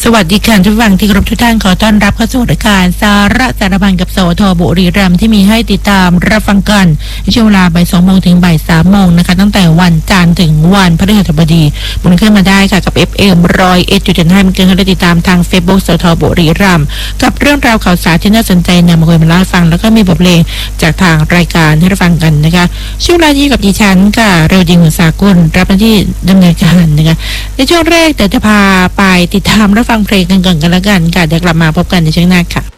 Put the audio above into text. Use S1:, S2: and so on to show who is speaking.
S1: สวัสดีค่ะทุกฝั่งที่เคารพทุกท่านขอต้อนรับเข้าสู่รายการสาระสารบัญกับสวทบุรีรัมย์ที่มีให้ติดตามรับฟังกันในช่วงเวลาบ่าย 2 โมงถึงบ่าย 3 โมงนะคะตั้งแต่วันจันทร์ถึงวันพฤหัสบดีหมุนขึ้นมาได้ค่ะกับ FM 101.5 เกินให้ติดตามทาง Facebook สวทบุรีรัมย์กับเรื่องราวข่าวสารที่น่าสนใจนำมาคุยมาเล่าให้ฟังแล้วก็มีบทเพลงจากทางรายการให้รับฟังกันนะคะช่วงเวลานี้กับดิฉันค่ะเร็วจริงหัวสากุลรับหน้าที่ดำเนินการนะคะในช่วงแรกเดี๋ยวจะพาไปติดตามรับฟังเพลงกันก่อนกันแล้วกันค่ะเดี๋ยวกลับมาพบกันในช่วงหน้าค่ะ